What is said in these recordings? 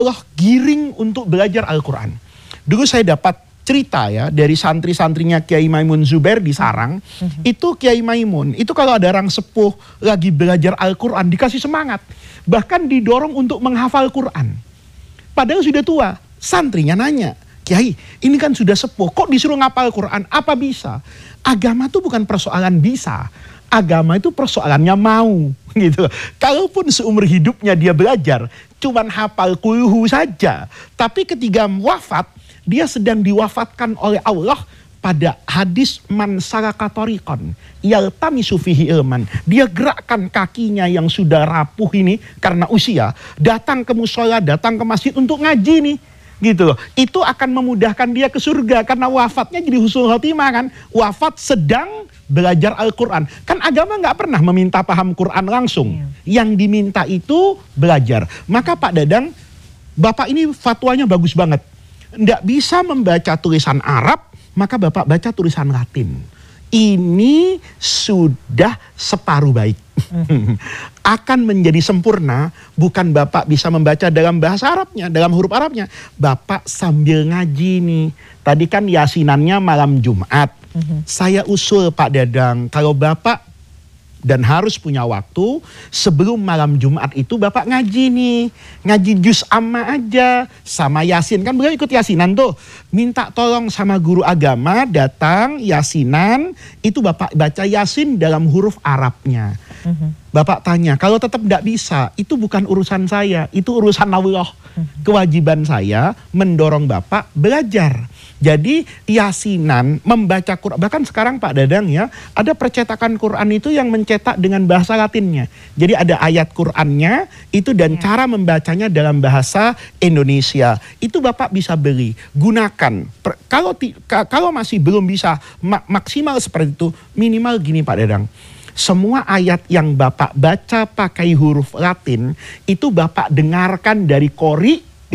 Allah giring untuk belajar Al-Quran. Dulu saya dapat cerita ya dari santri-santrinya Kiai Maimun Zubair di Sarang. Itu Kiai Maimun, itu kalau ada orang sepuh lagi belajar Al-Quran dikasih semangat. Bahkan didorong untuk menghafal Quran. Padahal sudah tua. Santrinya nanya, Kiai ini kan sudah sepuh, kok disuruh ngapal Quran? Apa bisa? Agama itu bukan persoalan bisa. Agama itu persoalannya mau gitu. Kalaupun seumur hidupnya dia belajar cuman hafal kulhu saja, tapi ketika wafat dia sedang diwafatkan oleh Allah pada hadis man salaka tariqan yaltamisu fihi ilman. Dia gerakkan kakinya yang sudah rapuh ini karena usia, datang ke mushola, datang ke masjid untuk ngaji nih. Gitu loh. Itu akan memudahkan dia ke surga karena wafatnya jadi husnul khotimah kan. Wafat sedang belajar Al-Quran. Kan agama nggak pernah meminta paham Quran langsung. Yang diminta itu belajar. Maka Pak Dadang, Bapak ini fatwanya bagus banget. Nggak bisa membaca tulisan Arab, maka Bapak baca tulisan Latin. Ini sudah separuh baik. Akan menjadi sempurna bukan Bapak bisa membaca dalam bahasa Arabnya, dalam huruf Arabnya. Bapak sambil ngaji nih. Tadi kan yasinannya malam Jumat. Saya usul Pak Dadang, kalau Bapak dan harus punya waktu sebelum malam Jumat itu Bapak ngaji nih. Ngaji juz amma aja sama Yasin. Kan beliau ikut Yasinan tuh. Minta tolong sama guru agama datang Yasinan. Itu Bapak baca Yasin dalam huruf Arabnya. Bapak tanya, kalau tetap tidak bisa, itu bukan urusan saya, itu urusan Allah. Kewajiban saya mendorong Bapak belajar. Jadi Yasinan membaca Quran, bahkan sekarang Pak Dadang ya, ada percetakan Quran itu yang mencetak dengan bahasa Latinnya. Jadi ada ayat Qurannya itu dan cara membacanya dalam bahasa Indonesia. Itu Bapak bisa beli, gunakan. Kalau masih belum bisa maksimal seperti itu, minimal gini Pak Dadang. Semua ayat yang Bapak baca pakai huruf Latin itu Bapak dengarkan dari qori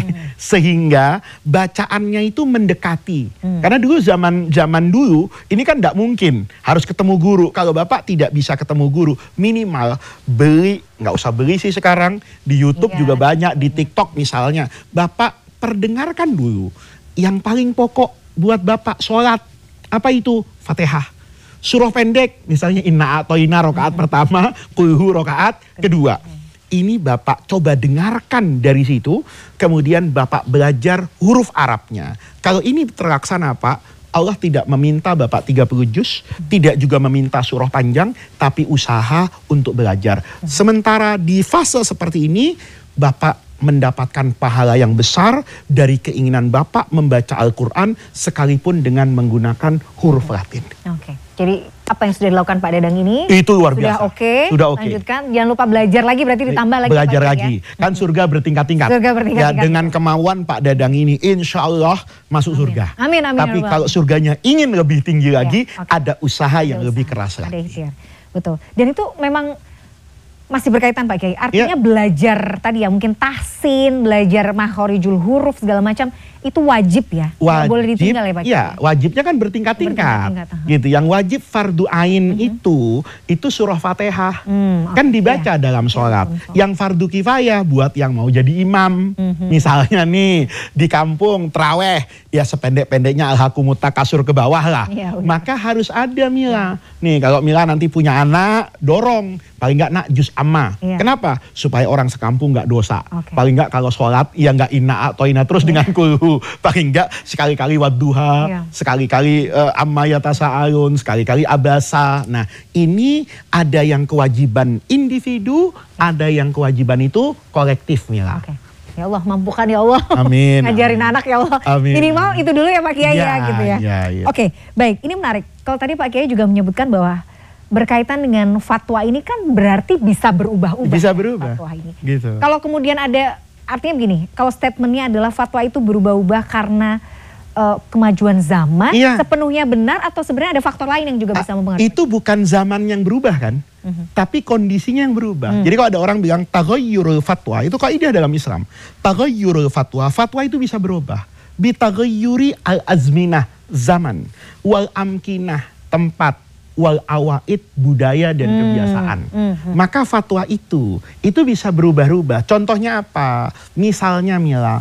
sehingga bacaannya itu mendekati. Karena dulu zaman dulu ini kan tidak mungkin harus ketemu guru. Kalau Bapak tidak bisa ketemu guru, minimal beli, nggak usah beli sih sekarang, di YouTube juga banyak, di TikTok misalnya. Bapak perdengarkan dulu. Yang paling pokok buat Bapak sholat apa itu? Fatihah. Surah pendek, misalnya inna a'toina rokaat pertama, kulhu rokaat kedua. Ini Bapak coba dengarkan dari situ, kemudian Bapak belajar huruf Arabnya. Kalau ini terlaksana Pak, Allah tidak meminta Bapak 30 juz, tidak juga meminta surah panjang, tapi usaha untuk belajar. Sementara di fase seperti ini, Bapak mendapatkan pahala yang besar dari keinginan Bapak membaca Al-Quran sekalipun dengan menggunakan huruf Latin. Jadi apa yang sudah dilakukan Pak Dadang ini itu luar biasa. Sudah oke. Lanjutkan, jangan lupa belajar lagi, berarti ditambah lagi. Belajar lagi, kan surga bertingkat-tingkat. Ya, dengan kemauan Pak Dadang ini, insya Allah masuk surga. Amin. Tapi kalau surganya ingin lebih tinggi lagi, ada usaha yang lebih keras lagi. Betul. Dan itu memang masih berkaitan Pak Kiai. Artinya belajar tadi ya, mungkin tahsin, belajar makhorijul huruf segala macam, itu wajib ya? Wajib, boleh ditinggal ya Pak Kiai? Iya, wajibnya kan bertingkat-tingkat. Gitu. Yang wajib fardu ain itu surah Fatihah. Kan dibaca dalam sholat. Yang fardu kifayah buat yang mau jadi imam. Misalnya nih, di kampung traweh, ya sependek-pendeknya alhaqumut takasur ke bawah lah. Maka harus ada Mila. Nih kalau Mila nanti punya anak, dorong. Paling nggak nak juz amma. Kenapa? Supaya orang sekampung nggak dosa. Paling nggak kalau sholat, ya nggak inna atau ina terus dengan kulhu. Paling enggak sekali-kali wadduha, sekali-kali amma yatasa'alun, sekali-kali abasa. Nah, ini ada yang kewajiban individu, ada yang kewajiban itu kolektif Mila. Ya Allah, mampukan ya Allah. Amin. Ngajarin anak ya Allah. Amin. Minimal itu dulu ya Pak Kiai ya gitu ya. Oke, baik. Ini menarik. Kalau tadi Pak Kiai juga menyebutkan bahwa berkaitan dengan fatwa ini kan berarti bisa berubah-ubah. Bisa berubah. Fatwa ini. Gitu. Kalau kemudian ada, artinya begini, kalau statementnya adalah fatwa itu berubah-ubah karena kemajuan zaman, sepenuhnya benar atau sebenarnya ada faktor lain yang juga bisa mempengaruhi? Itu bukan zaman yang berubah kan, tapi kondisinya yang berubah. Jadi kalau ada orang bilang taghayyurul fatwa, itu kaidah dalam Islam. Taghayyurul fatwa, fatwa itu bisa berubah. Bitaghayyuri al-azminah, zaman, wal amkinah, tempat, wal awaid, budaya dan kebiasaan. Maka fatwa itu bisa berubah-ubah. Contohnya apa? Misalnya Mila,